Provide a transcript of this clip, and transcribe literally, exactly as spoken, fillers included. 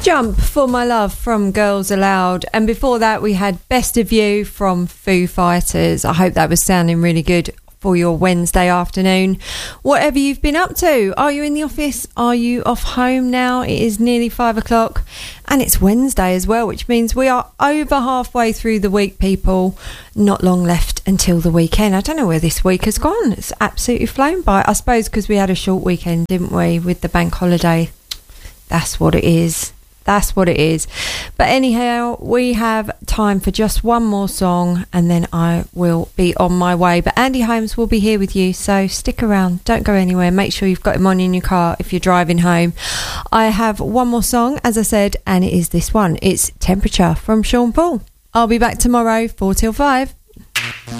Jump for My Love from Girls Aloud, and before that we had Best of You from Foo Fighters. I hope that was sounding really good for your Wednesday afternoon. Whatever you've been up to, are you in the office? Are you off home now? It is nearly five o'clock and it's Wednesday as well, which means we are over halfway through the week, people. Not long left until the weekend. I don't know where this week has gone. It's absolutely flown by. I suppose because we had a short weekend, didn't we, with the bank holiday. That's what it is. That's what it is. But anyhow, we have time for just one more song and then I will be on my way. But Andy Holmes will be here with you, so stick around. Don't go anywhere. Make sure you've got him on in your car if you're driving home. I have one more song, as I said, and it is this one. It's Temperature from Sean Paul. I'll be back tomorrow, four till five.